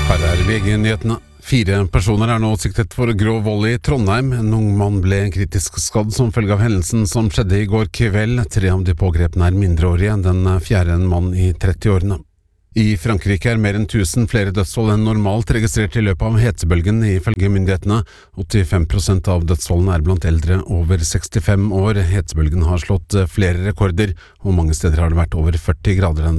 Her VG-nyhetene. 4 personer nå siktet for grov vold i Trondheim. En ung mann ble kritisk skadd som følge av hendelsen som skjedde i går kveld. 3 av de pågrepne mindreårige, den 4. en mann i 30-årene. I Frankrike mer enn 1000 flere dødsfall enn normalt registrert i løpet av hetebølgen, ifølge myndighetene. 85% av dødsfallene blant eldre over 65 år. Hetebølgen har slått flere rekorder, og mange steder har det vært over 40 grader